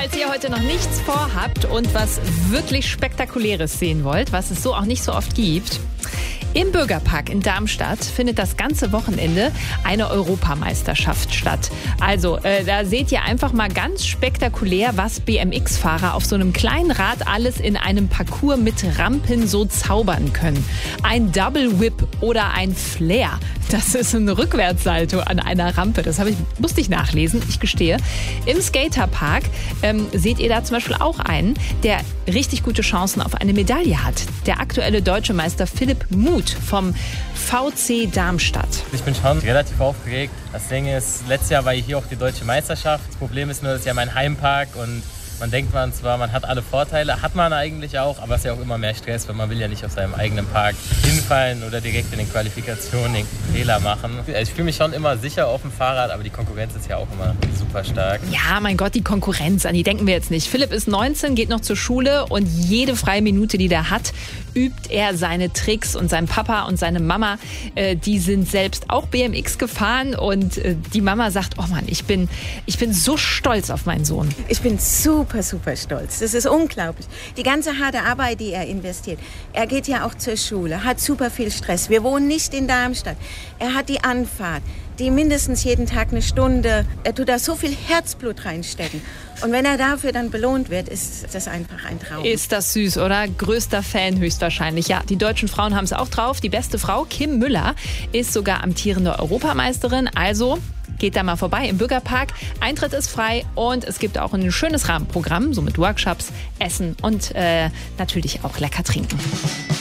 falls ihr heute noch nichts vorhabt und was wirklich Spektakuläres sehen wollt, was es so auch nicht so oft gibt. Im Bürgerpark in Darmstadt findet das ganze Wochenende eine Europameisterschaft statt. Also, da seht ihr einfach mal ganz spektakulär, was BMX-Fahrer auf so einem kleinen Rad alles in einem Parcours mit Rampen so zaubern können. Ein Double Whip oder ein Flair. Das ist ein Rückwärtssalto an einer Rampe. Das musste ich nachlesen, ich gestehe. Im Skaterpark seht ihr da zum Beispiel auch einen, der richtig gute Chancen auf eine Medaille hat. Der aktuelle deutsche Meister Philipp Muth vom VC Darmstadt. Ich bin schon relativ aufgeregt. Das Ding ist, letztes Jahr war hier auch die deutsche Meisterschaft. Das Problem ist nur, das ist ja mein Heimpark und man denkt zwar, man hat alle Vorteile, hat man eigentlich auch, aber es ist ja auch immer mehr Stress, weil man will ja nicht auf seinem eigenen Park hinfallen oder direkt in den Qualifikationen den Fehler machen. Ich fühle mich schon immer sicher auf dem Fahrrad, aber die Konkurrenz ist ja auch immer super stark. Ja, mein Gott, die Konkurrenz, an die denken wir jetzt nicht. Philipp ist 19, geht noch zur Schule und jede freie Minute, die der hat, übt er seine Tricks. Und sein Papa und seine Mama, die sind selbst auch BMX gefahren und die Mama sagt, oh Mann, ich bin so stolz auf meinen Sohn. Ich bin super stolz. Das ist unglaublich. Die ganze harte Arbeit, die er investiert. Er geht ja auch zur Schule, hat super viel Stress. Wir wohnen nicht in Darmstadt. Er hat die Anfahrt, die mindestens jeden Tag eine Stunde. Er tut da so viel Herzblut reinstecken. Und wenn er dafür dann belohnt wird, ist das einfach ein Traum. Ist das süß, oder? Größter Fan höchstwahrscheinlich. Ja, die deutschen Frauen haben es auch drauf. Die beste Frau, Kim Müller, ist sogar amtierende Europameisterin. Also geht da mal vorbei im Bürgerpark. Eintritt ist frei und es gibt auch ein schönes Rahmenprogramm, so mit Workshops, Essen und natürlich auch lecker trinken.